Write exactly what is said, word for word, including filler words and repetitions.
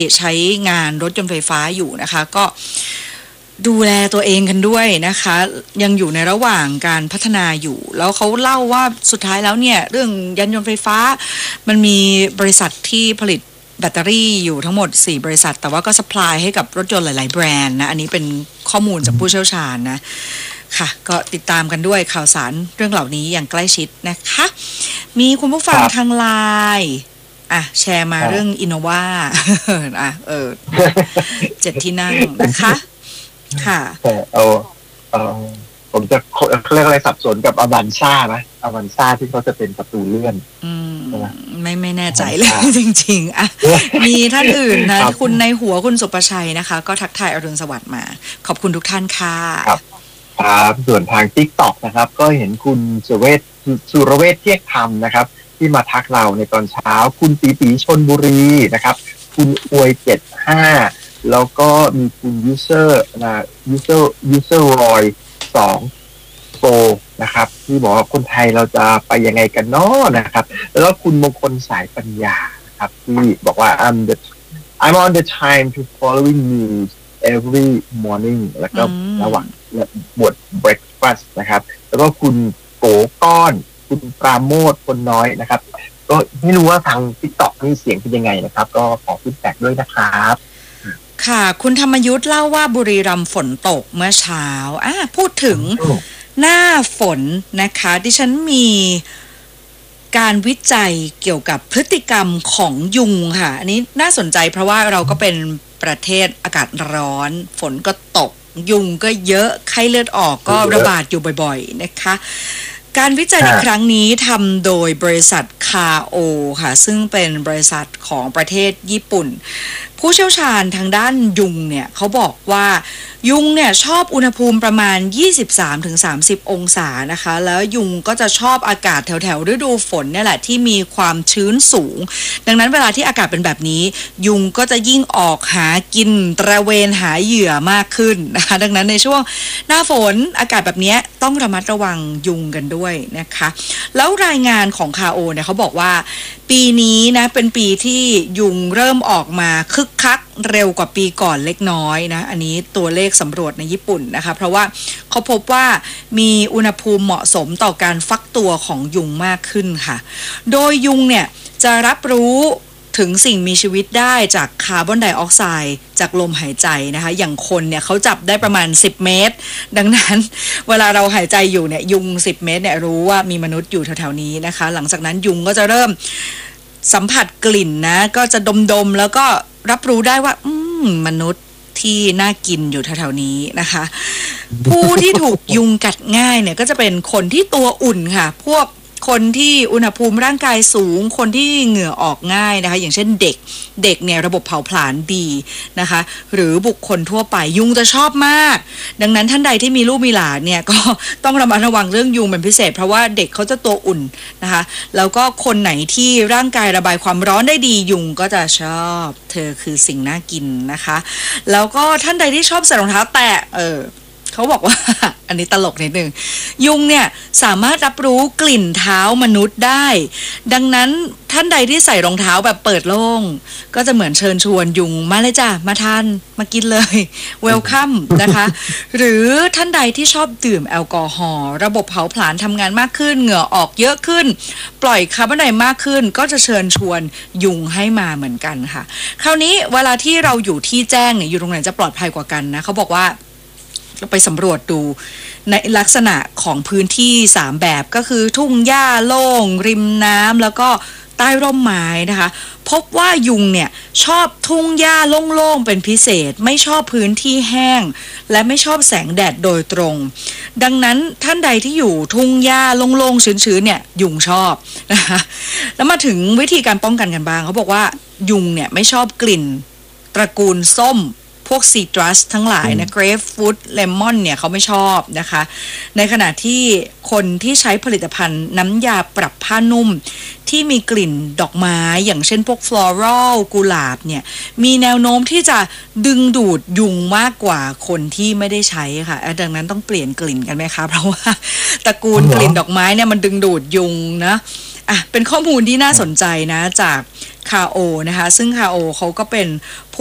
ใช้งานรถยนต์ไฟฟ้าอยู่นะคะก็ดูแลตัวเองกันด้วยนะคะยังอยู่ในระหว่างการพัฒนาอยู่แล้วเขาเล่าว่าสุดท้ายแล้วเนี่ยเรื่องยานยนต์ไฟฟ้ามันมีบริษัทที่ผลิตแบตเตอรี่อยู่ทั้งหมดสี่บริษัทแต่ว่าก็ซัพพลายให้กับรถยนต์หลายๆแบรนด์นะอันนี้เป็นข้อมูลจากผู้เชี่ยวชาญนะค่ะก็ติดตามกันด้วยข่าวสารเรื่องเหล่านี้อย่างใกล้ชิดนะคะมีคุณผู้ฟังทางไลน์อ่ะแชร์มาเรื่องอินโนวาอ่ะเออเจ็ดที่นั่งนะคะค่ะเออเออผมจะเรียกอะไรสับสนกับอวันซ่านะอวันซ่าที่เขาจะเป็นประตูเลื่อนอืมไม่ไม่แน่ใจเลยจริงๆอ่ะมีท่านอื่นนะคุณในหัวคุณสุประชัยนะคะก็ทักทายอรุณสวัสดิ์มาขอบคุณทุกท่านค่ะครับครับส่วนทาง TikTok นะครับก็เห็นคุณสุเวชสุรเวชเทียกธรรมนะครับที่มาทักเราในตอนเช้าคุณตีตีชลบุรีนะครับคุณอวยเจ็ดห้าแล้วก็มีคุณยูเซอร์นะยูเซอร์ยูเซอร์รอยสองโกนะครับที่บอกว่าคนไทยเราจะไปยังไงกันเนาะนะครับแล้วก็คุณมงคลสายปัญญาครับที่บอกว่า I'm the I'm on the time to following news every morning แล้วก็ระหว่างบท breakfast นะครับแล้วก็คุณโกก้อนคุณปราโมทคนน้อยนะครับก็ไม่รู้ว่าทาง TikTok นี่เสียงเป็นยังไงนะครับก็ขอฟีดแบ็กด้วยนะครับค่ะคุณธรรมยุทธ์เล่าว่าบุรีรัมย์ฝนตกเมื่อเช้าอ่ะพูดถึงหน้าฝนนะคะดิฉันมีการวิจัยเกี่ยวกับพฤติกรรมของยุงค่ะอันนี้น่าสนใจเพราะว่าเราก็เป็นประเทศอากาศร้อนฝนก็ตกยุงก็เยอะไข้เลือดออกก็ระบาดอยู่บ่อยๆนะคะการวิจัยในครั้งนี้ทำโดยบริษัทคาโอค่ะซึ่งเป็นบริษัทของประเทศญี่ปุ่นผู้เชี่ยวชาญทางด้านยุงเนี่ยเขาบอกว่ายุงเนี่ยชอบอุณหภูมิประมาณ ยี่สิบสามถึงสามสิบ องศานะคะแล้วยุงก็จะชอบอากาศแถวๆฤดูฝนเนี่ยแหละที่มีความชื้นสูงดังนั้นเวลาที่อากาศเป็นแบบนี้ยุงก็จะยิ่งออกหากินตระเวนหาเหยื่อมากขึ้นนะคะดังนั้นในช่วงหน้าฝนอากาศแบบนี้ต้องระมัดระวังยุงกันด้วยนะคะแล้วรายงานของคาโอเนี่ยเขาบอกว่าปีนี้นะเป็นปีที่ยุงเริ่มออกมาคึกคักเร็วกว่าปีก่อนเล็กน้อยนะอันนี้ตัวเลขสำรวจในญี่ปุ่นนะคะเพราะว่าเขาพบว่ามีอุณหภูมิเหมาะสมต่อการฟักตัวของยุงมากขึ้นค่ะโดยยุงเนี่ยจะรับรู้ถึงสิ่งมีชีวิตได้จากคาร์บอนไดออกไซด์จากลมหายใจนะคะอย่างคนเนี่ยเขาจับได้ประมาณสิบเมตรดังนั้นเวลาเราหายใจอยู่เนี่ยยุงสิบเมตรเนี่ยรู้ว่ามีมนุษย์อยู่แถวๆนี้นะคะหลังจากนั้นยุงก็จะเริ่มสัมผัสกลิ่นนะก็จะดมๆแล้วก็รับรู้ได้ว่าอืมมนุษย์ที่น่ากินอยู่แถวๆนี้นะคะผู้ที่ถูกยุงกัดง่ายเนี่ยก็จะเป็นคนที่ตัวอุ่นค่ะพวกคนที่อุณหภูมิร่างกายสูงคนที่เหงื่อออกง่ายนะคะอย่างเช่นเด็กเด็กเนี่ยระบบเผาผลาญดีนะคะหรือบุคคลทั่วไปยุงจะชอบมากดังนั้นท่านใดที่มีลูกมีหลานเนี่ยก็ต้องระมัดระวังเรื่องยุงเป็นพิเศษเพราะว่าเด็กเขาจะตัวอุ่นนะคะแล้วก็คนไหนที่ร่างกายระบายความร้อนได้ดียุงก็จะชอบเธอคือสิ่งน่ากินนะคะแล้วก็ท่านใดที่ชอบใส่รองเท้าแตะเออเขาบอกว่า อันนี้ตลกนิดนึงยุงเนี่ยสามารถรับรู้กลิ่นเท้ามนุษย์ได้ดังนั้นท่านใดที่ใส่รองเท้าแบบเปิดโล่งก็จะเหมือนเชิญชวนยุงมาเลยจ้ะมาทานมากินเลยเวลคัมนะคะหรือท่านใดที่ชอบดื่มแอลกอฮอล์ระบบเผาผลาญทำงานมากขึ้นเหงื่อออกเยอะขึ้นปล่อยคาร์บอนไดมากขึ้นก็จะเชิญชวนยุงให้มาเหมือนกันค่ะคราวนี้เวลาที่เราอยู่ที่แจ้งเนี่ยอยู่ตรงไหนจะปลอดภัยกว่ากันนะเขาบอกว่าไปสำรวจดูในลักษณะของพื้นที่สามแบบก็คือทุ่งหญ้าโล่งริมน้ำแล้วก็ใต้ร่มไม้นะคะพบว่ายุงเนี่ยชอบทุ่งหญ้าโล่งๆเป็นพิเศษไม่ชอบพื้นที่แห้งและไม่ชอบแสงแดดโดยตรงดังนั้นท่านใดที่อยู่ทุ่งหญ้าโล่งๆชื้นๆเนี่ยยุงชอบนะคะแล้วมาถึงวิธีการป้องกันกันบ้างเขาบอกว่ายุงเนี่ยไม่ชอบกลิ่นตระกูลส้มพวกซีตรัสทั้งหลายนะเกรฟฟรุตเลมอนเนี่ยเขาไม่ชอบนะคะในขณะที่คนที่ใช้ผลิตภัณฑ์น้ำยาปรับผ้านุ่มที่มีกลิ่นดอกไม้อย่างเช่นพวกฟลอรัลกุหลาบเนี่ยมีแนวโน้มที่จะดึงดูดยุงมากกว่าคนที่ไม่ได้ใช้ค่ะดังนั้นต้องเปลี่ยนกลิ่นกันไหมคะเพราะว่าตระกูลกลิ่นดอกไม้เนี่ยมันดึงดูดยุงนะอ่ะเป็นข้อมูลที่น่าสนใจนะจากคาโอนะคะซึ่งคาโอเขาก็เป็น